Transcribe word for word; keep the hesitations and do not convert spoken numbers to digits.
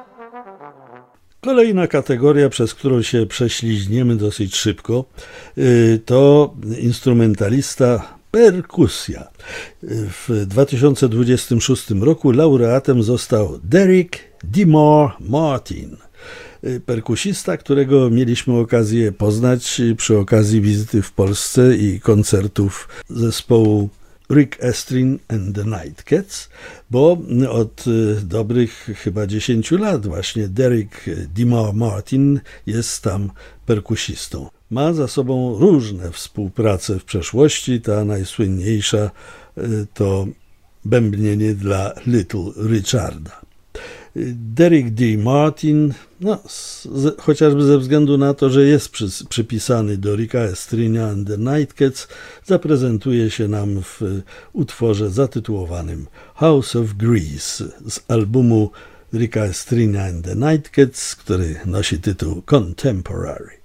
Kolejna kategoria, przez którą się prześliźniemy dosyć szybko, to instrumentalista, perkusja. W dwa tysiące dwudziestym szóstym roku laureatem został Derek DeMar Martin, perkusista, którego mieliśmy okazję poznać przy okazji wizyty w Polsce i koncertów zespołu Rick Astley and the Nightcats, bo od dobrych chyba dziesięciu lat właśnie Derek DeMar Martin jest tam perkusistą. Ma za sobą różne współprace w przeszłości, ta najsłynniejsza to bębnienie dla Little Richarda. Derek D. Martin, no, z, chociażby ze względu na to, że jest przy, przypisany do Ricka Astrina and the Nightcats, zaprezentuje się nam w utworze zatytułowanym House of Grease z albumu Ricka Astrina and the Nightcats, który nosi tytuł Contemporary.